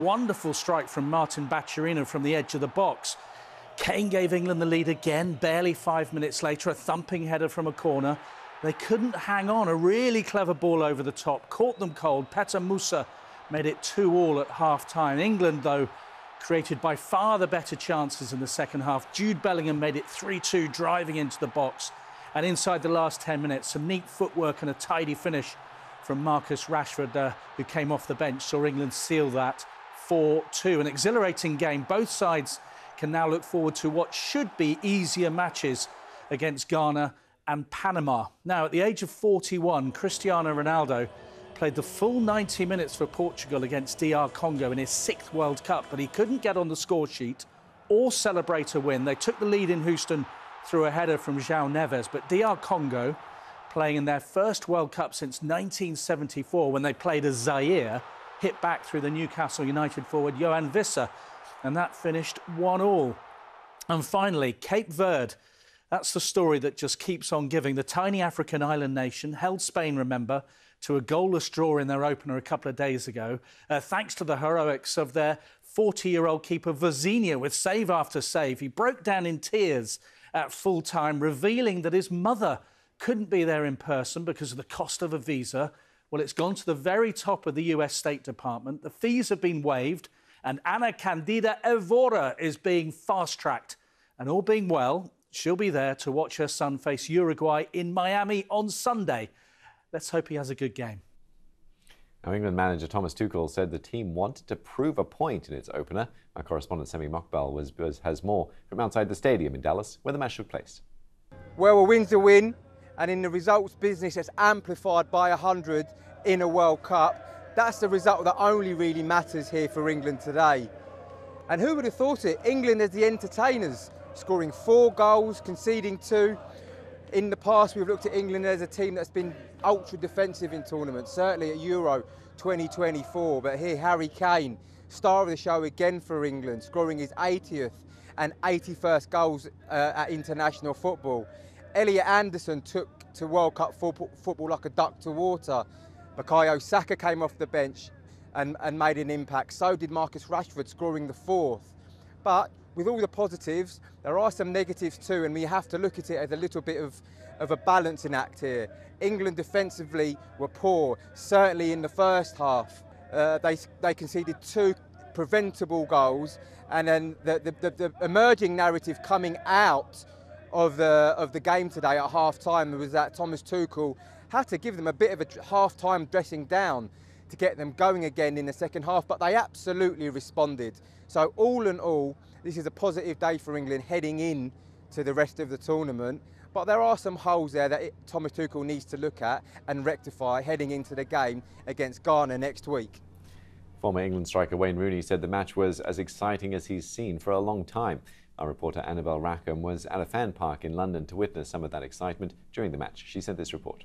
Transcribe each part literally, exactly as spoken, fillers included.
Wonderful strike from Martin Bacciarino from the edge of the box. Kane gave England the lead again, barely five minutes later, a thumping header from a corner. They couldn't hang on. A really clever ball over the top, caught them cold. Petar Musa made it two all at half-time. England, though, created by far the better chances in the second half. Jude Bellingham made it three two, driving into the box. And inside the last ten minutes, some neat footwork and a tidy finish from Marcus Rashford, uh, who came off the bench, saw England seal that four two. An exhilarating game. Both sides can now look forward to what should be easier matches against Ghana and Panama. Now, at the age of forty-one, Cristiano Ronaldo played the full ninety minutes for Portugal against D R Congo in his sixth World Cup, but he couldn't get on the score sheet or celebrate a win. They took the lead in Houston through a header from João Neves, but D R Congo, playing in their first World Cup since nineteen seventy-four, when they played as Zaire, hit back through the Newcastle United forward Yohan Wissa, and that finished one all. And finally, Cape Verde. That's the story that just keeps on giving. The tiny African island nation held Spain, remember, to a goalless draw in their opener a couple of days ago, uh, thanks to the heroics of their forty-year-old keeper, Vozinha, with save after save. He broke down in tears at full-time, revealing that his mother couldn't be there in person because of the cost of a visa. Well, it's gone to the very top of the U S State Department. The fees have been waived, and Ana Candida Evora is being fast-tracked. And all being well, she'll be there to watch her son face Uruguay in Miami on Sunday. Let's hope he has a good game. Now, England manager Thomas Tuchel said the team wanted to prove a point in its opener. Our correspondent Semi Mokbel was, was, has more from outside the stadium in Dallas, where the match took place. Well, a win's a win, and in the results business, it's amplified by one hundred in a World Cup. That's the result that only really matters here for England today. And who would have thought it? England as the entertainers, scoring four goals, conceding two. In the past, we've looked at England as a team that's been ultra defensive in tournaments, certainly at Euro twenty twenty-four. But here, Harry Kane, star of the show again for England, scoring his eightieth and eighty-first goals uh, at international football. Elliot Anderson took to World Cup football, football like a duck to water. Bukayo Saka came off the bench and, and made an impact. So did Marcus Rashford, scoring the fourth. But with all the positives, there are some negatives too, and we have to look at it as a little bit of, of a balancing act here. England defensively were poor, certainly in the first half. Uh, they, they conceded two preventable goals, and then the, the, the, the emerging narrative coming out of the, of the game today at half-time was that Thomas Tuchel had to give them a bit of a half-time dressing down to get them going again in the second half, but they absolutely responded. So all in all, this is a positive day for England heading in to the rest of the tournament, but there are some holes there that it, Thomas Tuchel needs to look at and rectify heading into the game against Ghana next week. Former England striker Wayne Rooney said the match was as exciting as he's seen for a long time. Our reporter Annabelle Rackham was at a fan park in London to witness some of that excitement during the match. She sent this report.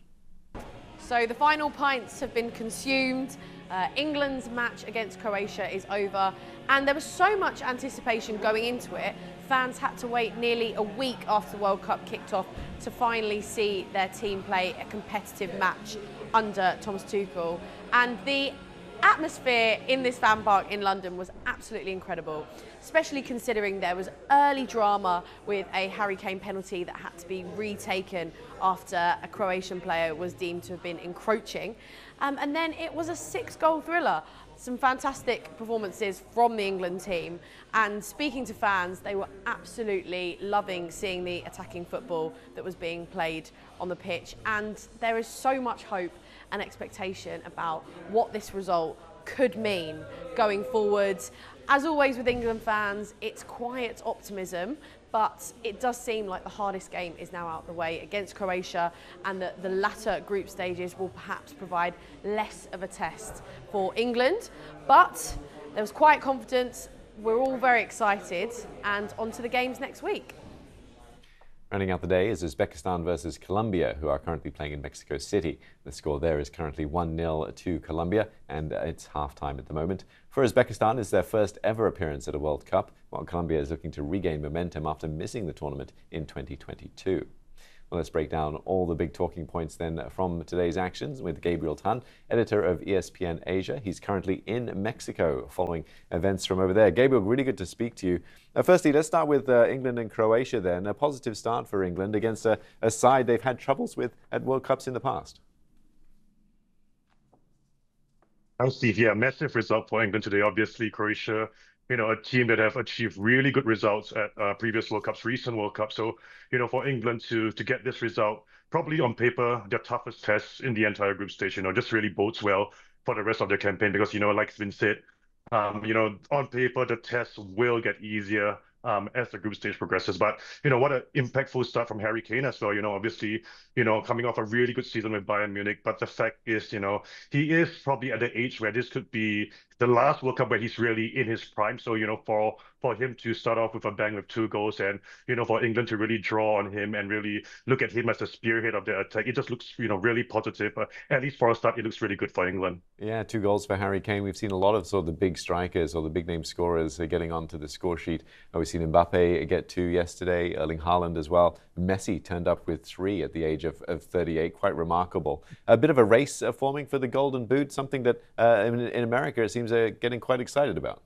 So the final pints have been consumed. Uh, England's match against Croatia is over, and there was so much anticipation going into it. Fans had to wait nearly a week after the World Cup kicked off to finally see their team play a competitive match under Thomas Tuchel. And the atmosphere in this fan park in London was absolutely incredible, especially considering there was early drama with a Harry Kane penalty that had to be retaken after a Croatian player was deemed to have been encroaching. Um, and then it was a six-goal thriller. Some fantastic performances from the England team, and speaking to fans, they were absolutely loving seeing the attacking football that was being played on the pitch, and there is so much hope and expectation about what this result could mean going forwards. As always with England fans, it's quiet optimism, but it does seem like the hardest game is now out the way against Croatia, and that the latter group stages will perhaps provide less of a test for England. But there was quiet confidence, we're all very excited, and on to the games next week. Rounding out the day is Uzbekistan versus Colombia, who are currently playing in Mexico City. The score there is currently one nil to Colombia, and it's half-time at the moment. For Uzbekistan, it's their first ever appearance at a World Cup, while Colombia is looking to regain momentum after missing the tournament in twenty twenty-two. Well, let's break down all the big talking points then from today's actions with Gabriel Tan, editor of E S P N Asia. He's currently in Mexico following events from over there. Gabriel, really good to speak to you. Uh, firstly, let's start with uh, England and Croatia then. A positive start for England against a, a side they've had troubles with at World Cups in the past. I'm Steve. Yeah, massive result for England today. Obviously, Croatia, you know, a team that have achieved really good results at uh, previous World Cups, recent World Cups. So, you know, for England to to get this result, probably on paper, their toughest test in the entire group stage, you know, just really bodes well for the rest of their campaign because, you know, like it's been said, um, you know, on paper, the tests will get easier um, as the group stage progresses. But, you know, what an impactful start from Harry Kane as well. You know, obviously, you know, coming off a really good season with Bayern Munich. But the fact is, you know, he is probably at the age where this could be the last World Cup where he's really in his prime. So, you know, for for him to start off with a bang with two goals and, you know, for England to really draw on him and really look at him as the spearhead of the attack, it just looks, you know, really positive. Uh, at least for a start, it looks really good for England. Yeah, two goals for Harry Kane. We've seen a lot of sort of the big strikers or the big name scorers uh, getting onto the score sheet. Uh, we've seen Mbappe get two yesterday, Erling Haaland as well. Messi turned up with three at the age of, of thirty-eight, quite remarkable. A bit of a race uh, forming for the Golden Boot, something that uh, in, in America it seems they're getting quite excited about.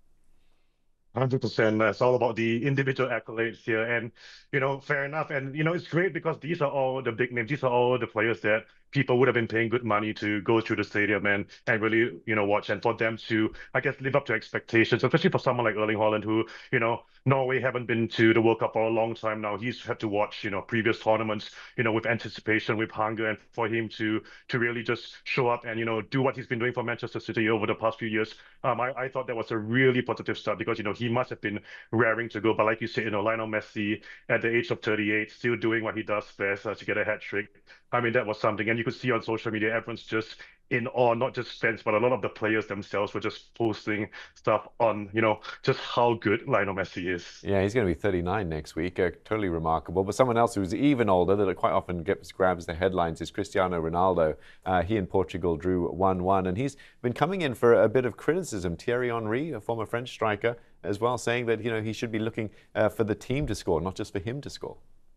one hundred percent. It's all about the individual accolades here. And, you know, fair enough. And, you know, it's great because these are all the big names. These are all the players that people would have been paying good money to go through the stadium and, and really, you know, watch. And for them to, I guess, live up to expectations, especially for someone like Erling Haaland, who, you know, Norway haven't been to the World Cup for a long time now. He's had to watch, you know, previous tournaments, you know, with anticipation, with hunger. And for him to to really just show up and, you know, do what he's been doing for Manchester City over the past few years, um, I, I thought that was a really positive start because, you know, he must have been raring to go. But like you said, you know, Lionel Messi at the age of thirty-eight, still doing what he does best uh, to get a hat trick. I mean, that was something. And you could see on social media, everyone's just in awe, not just fans, but a lot of the players themselves were just posting stuff on, you know, just how good Lionel Messi is. Yeah, he's going to be thirty-nine next week. Uh, totally remarkable. But someone else who's even older that quite often gets grabs the headlines is Cristiano Ronaldo. Uh, he and Portugal drew one one, and he's been coming in for a bit of criticism. Thierry Henry, a former French striker, as well, saying that, you know, he should be looking uh, for the team to score, not just for him to score.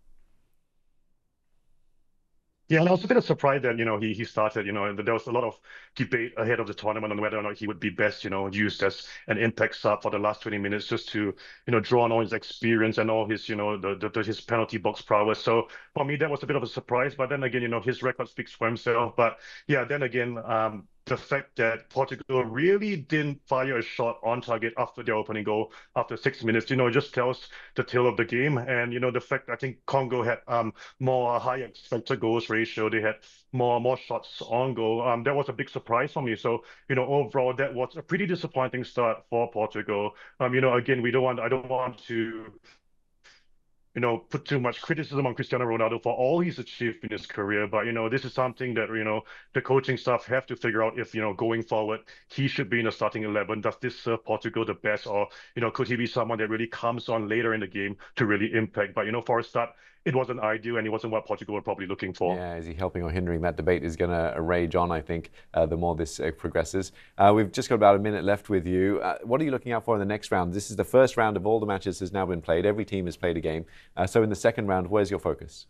Yeah, and I was a bit of surprise that, you know, he he started, you know, there was a lot of debate ahead of the tournament on whether or not he would be best, you know, used as an impact sub for the last twenty minutes just to, you know, draw on all his experience and all his, you know, the, the, the his penalty box prowess. So for me, that was a bit of a surprise. But then again, you know, his record speaks for himself. But yeah, then again, um, the fact that Portugal really didn't fire a shot on target after their opening goal after six minutes, you know, it just tells the tale of the game. And, you know, the fact I think Congo had um more high expected goals ratio, they had more more shots on goal. Um, that was a big surprise for me. So, you know, overall, that was a pretty disappointing start for Portugal. Um, you know, again, we don't want, I don't want to, you know, put too much criticism on Cristiano Ronaldo for all he's achieved in his career. But, you know, this is something that, you know, the coaching staff have to figure out if, you know, going forward, he should be in the starting eleven. Does this serve Portugal the best? Or, you know, could he be someone that really comes on later in the game to really impact? But, you know, for a start, it wasn't ideal and it wasn't what Portugal were probably looking for. Yeah, is he helping or hindering? That debate is going to rage on, I think, uh, the more this uh, progresses. Uh, we've just got about a minute left with you. Uh, what are you looking out for in the next round? This is the first round of all the matches has now been played. Every team has played a game. Uh, so in the second round, where's your focus?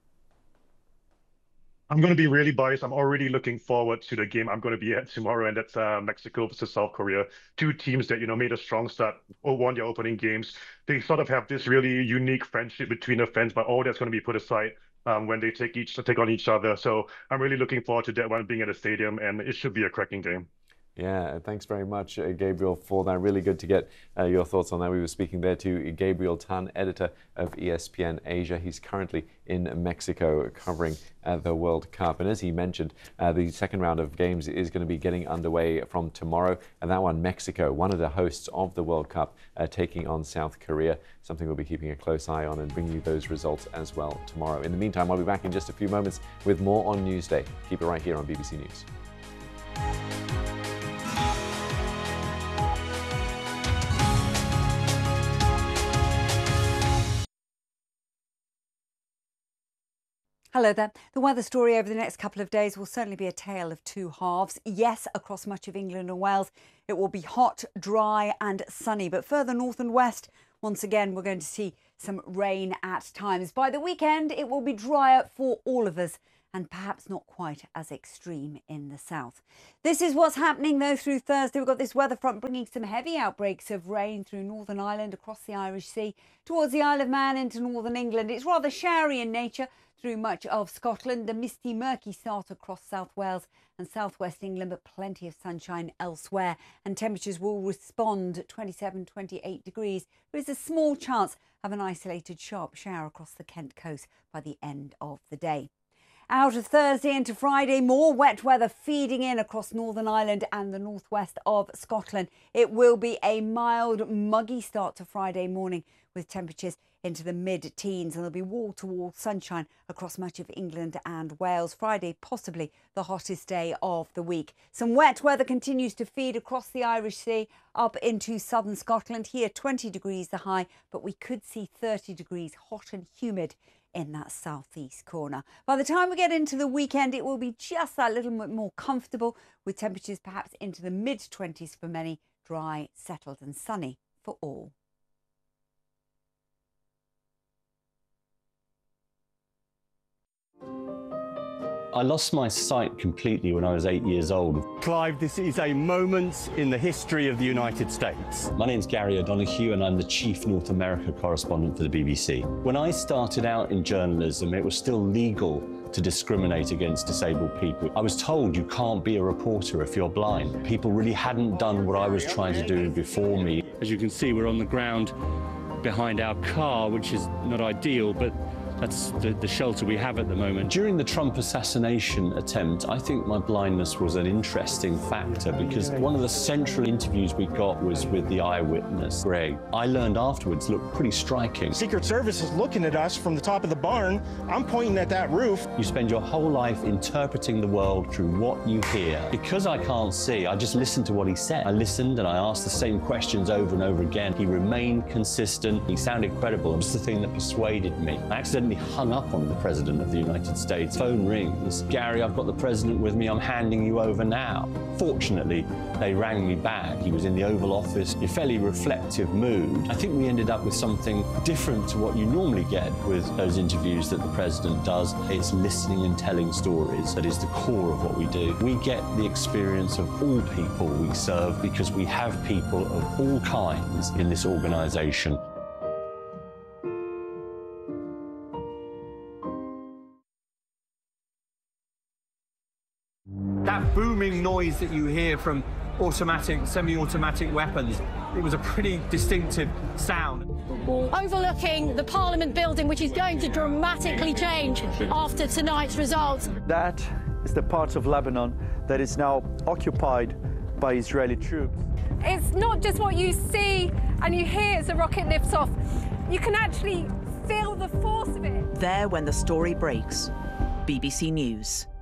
I'm going to be really biased. I'm already looking forward to the game I'm going to be at tomorrow, and that's uh, Mexico versus South Korea. Two teams that, you know, made a strong start or won their opening games. They sort of have this really unique friendship between the fans, but all that's going to be put aside um, when they take each take on each other. So I'm really looking forward to that one being at the stadium, and it should be a cracking game. Yeah, thanks very much, uh, Gabriel, for that. Really good to get uh, your thoughts on that. We were speaking there to Gabriel Tan, editor of E S P N Asia. He's currently in Mexico covering uh, the World Cup. And as he mentioned, uh, the second round of games is going to be getting underway from tomorrow. And that one, Mexico, one of the hosts of the World Cup, uh, taking on South Korea. Something we'll be keeping a close eye on and bringing you those results as well tomorrow. In the meantime, I'll be back in just a few moments with more on Newsday. Keep it right here on B B C News. Hello there. The weather story over the next couple of days will certainly be a tale of two halves. Yes, across much of England and Wales, it will be hot, dry and sunny. But further north and west, once again, we're going to see some rain at times. By the weekend, it will be drier for all of us, and perhaps not quite as extreme in the south. This is what's happening, though, through Thursday. We've got this weather front bringing some heavy outbreaks of rain through Northern Ireland, across the Irish Sea, towards the Isle of Man into northern England. It's rather showery in nature through much of Scotland. A misty, murky start across South Wales and southwest England, but plenty of sunshine elsewhere. And temperatures will respond twenty-seven, twenty-eight degrees. There is a small chance of an isolated sharp shower across the Kent coast by the end of the day. Out of Thursday into Friday, more wet weather feeding in across Northern Ireland and the northwest of Scotland. It will be a mild, muggy start to Friday morning with temperatures into the mid-teens, and there'll be wall-to-wall sunshine across much of England and Wales. Friday, possibly the hottest day of the week. Some wet weather continues to feed across the Irish Sea up into southern Scotland. Here, twenty degrees the high, but we could see thirty degrees hot and humid in that southeast corner. By the time we get into the weekend, it will be just that little bit more comfortable, with temperatures perhaps into the mid-twenties for many, dry, settled and sunny for all. I lost my sight completely when I was eight years old. Clive, this is a moment in the history of the United States. My name's Gary O'Donoghue and I'm the Chief North America correspondent for the B B C. When I started out in journalism, it was still legal to discriminate against disabled people. I was told you can't be a reporter if you're blind. People really hadn't done what I was trying to do before me. As you can see, we're on the ground behind our car, which is not ideal, but that's the, the shelter we have at the moment. During the Trump assassination attempt, I think my blindness was an interesting factor because one of the central interviews we got was with the eyewitness, Greg. I learned afterwards looked pretty striking. Secret Service is looking at us from the top of the barn. I'm pointing at that roof. You spend your whole life interpreting the world through what you hear. Because I can't see, I just listened to what he said. I listened and I asked the same questions over and over again. He remained consistent. He sounded credible. It was the thing that persuaded me. I accidentally hung up on the President of the United States. Phone rings. Gary, I've got the President with me. I'm handing you over now. Fortunately, they rang me back. He was in the Oval Office, in a fairly reflective mood. I think we ended up with something different to what you normally get with those interviews that the President does. It's listening and telling stories. That is the core of what we do. We get the experience of all people we serve because we have people of all kinds in this organisation. That booming noise that you hear from automatic, semi-automatic weapons, it was a pretty distinctive sound. Overlooking the Parliament building, which is going to dramatically change after tonight's results. That is the part of Lebanon that is now occupied by Israeli troops. It's not just what you see and you hear as the rocket lifts off. You can actually feel the force of it. There when the story breaks. B B C News.